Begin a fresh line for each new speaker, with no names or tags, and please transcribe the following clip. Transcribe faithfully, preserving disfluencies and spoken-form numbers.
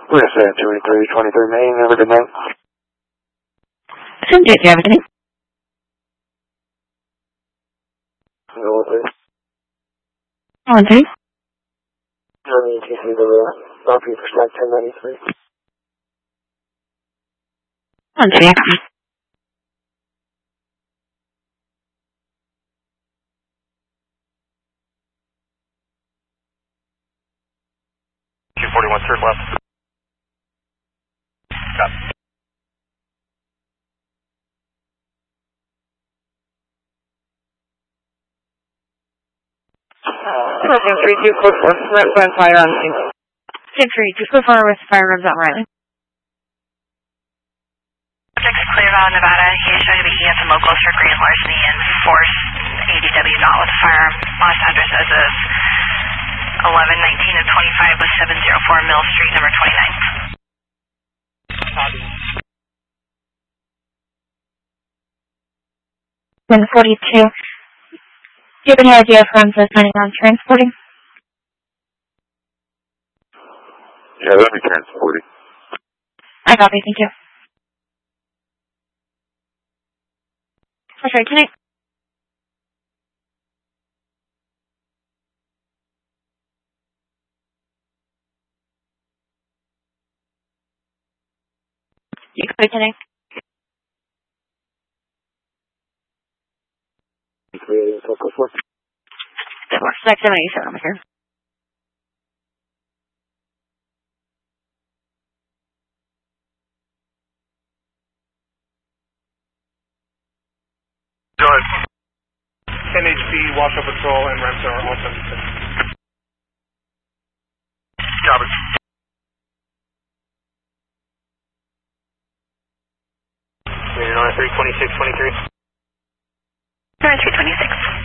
We're at twenty-three twenty-three Main, have a good night.
Do you have anything?
No, what is?
One, three.
No need to see the property for stack ten ninety-three.
One, three, I got you.
two forty-one, third left. Got it.
Program three two code four, red gun fire on scene.
Ten three, two four four with fire rubs out Riley.
Subject's cleared out of Nevada. He is shown to be E F and locals for grand larceny and force A D W not with a firearm. Last address as of eleven nineteen of twenty-five with seven oh four Mill Street, number twenty-nine.
one forty-two. Do you have any idea if Ramsey's planning on transporting?
Yeah, that'd be transporting.
I copy, thank you. Okay, can I... You copy, can I... That works. Like seven eighty-seven, I'm here.
Go ahead. N H B, Washoe Patrol, and Ramsey are all seventy-six. Got it.
three twenty-six twenty-three.
twenty-three twenty-six.